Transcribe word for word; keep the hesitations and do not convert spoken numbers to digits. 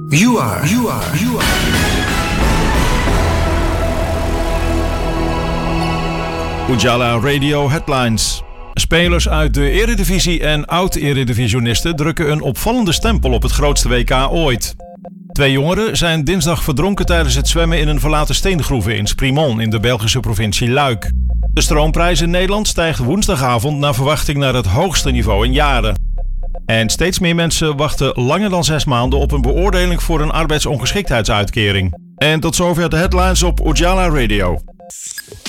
You are, you are, you are. Ujala Radio Headlines. Spelers uit de Eredivisie en oud-Eredivisionisten drukken een opvallende stempel op het grootste W K ooit. Twee jongeren zijn dinsdag verdronken tijdens het zwemmen in een verlaten steengroeven in Sprimont in de Belgische provincie Luik. De stroomprijs in Nederland stijgt woensdagavond naar verwachting naar het hoogste niveau in jaren. En steeds meer mensen wachten langer dan zes maanden op een beoordeling voor een arbeidsongeschiktheidsuitkering. En tot zover de headlines op Ujala Radio.